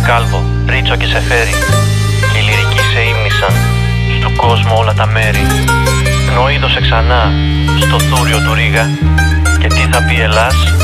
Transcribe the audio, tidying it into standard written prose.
κάλβο, ρίτσο και σε φέρει. Και οι λυρικοί σε ήμνησαν στου κόσμου όλα τα μέρη. Πνοίδωσε ξανά στο θούριο του Ρήγα. Και τι θα πει Ελλάς?